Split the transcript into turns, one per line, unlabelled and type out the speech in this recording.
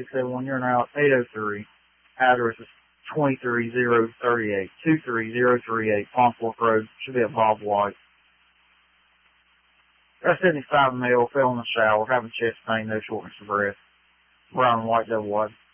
681. You're now at 803. Address is 23038. 23038 Palm Fork Road. Should be a Bob White. Got 75 male, fell in the shower, having chest pain, no shortness of breath. Brown and white double wide.